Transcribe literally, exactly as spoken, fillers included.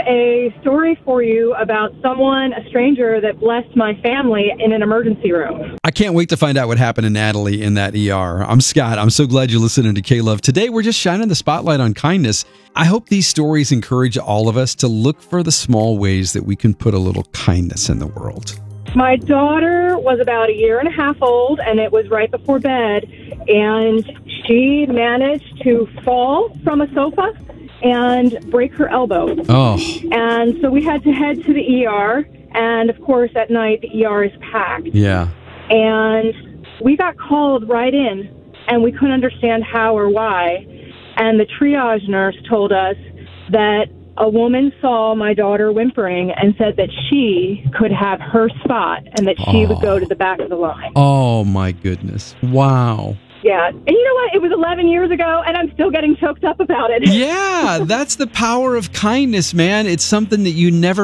a story for you about someone, a stranger, that blessed my family in an emergency room. I can't wait to find out what happened to Natalie in that E R. I'm Scott. I'm so glad you're listening to K-Love. Today, we're just shining the spotlight on kindness. I hope these stories encourage all of us to look for the small ways that we can put a little kindness in the world. My daughter was about a year and a half old, and it was right before bed, and she managed to fall from a sofa and break her elbow. Oh. And so we had to head to the E R, and of course at night the E R is packed. Yeah. And we got called right in, and we couldn't understand how or why. And the triage nurse told us that a woman saw my daughter whimpering and said that she could have her spot and that she Oh. would go to the back of the line. Oh, my goodness. Wow. Yeah. And you know what? It was eleven years ago, and I'm still getting choked up about it. Yeah, that's the power of kindness, man. It's something that you never